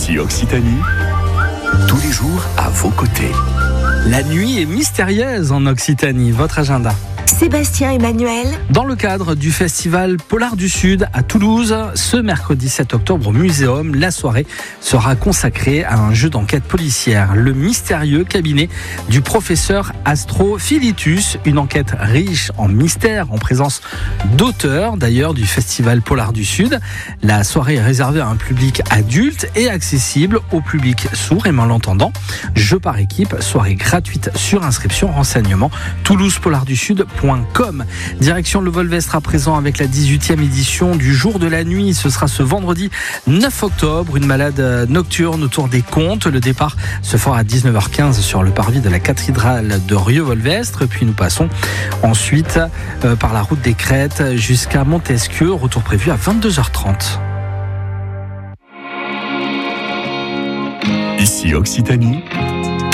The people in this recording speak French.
Ici Occitanie, tous les jours à vos côtés. La nuit est mystérieuse en Occitanie. Votre agenda. Sébastien Emmanuel. Dans le cadre du festival Polar du Sud à Toulouse, ce mercredi 7 octobre au Muséum, la soirée sera consacrée à un jeu d'enquête policière, le mystérieux cabinet du professeur Astrophilitus, une enquête riche en mystères, en présence d'auteurs d'ailleurs du festival Polar du Sud. La soirée est réservée à un public adulte et accessible au public sourd et malentendant. Jeu par équipe, soirée gratuite sur inscription, renseignement toulousepolardusud.com. Direction le Volvestre à présent avec la 18e édition du Jour de la Nuit. Ce sera ce vendredi 9 octobre, une balade nocturne autour des contes. Le départ se fera à 19h15 sur le parvis de la cathédrale de Rieux-Volvestre. Puis nous passons ensuite par la route des Crêtes jusqu'à Montesquieu. Retour prévu à 22h30. Ici Occitanie,